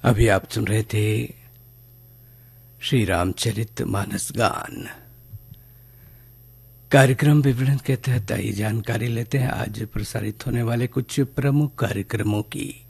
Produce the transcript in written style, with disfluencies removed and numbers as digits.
अभी आप सुन रहे थे श्री रामचरित मानस गान। कार्यक्रम विवरण के तहत आइए जानकारी लेते हैं आज प्रसारित होने वाले कुछ प्रमुख कार्यक्रमों की।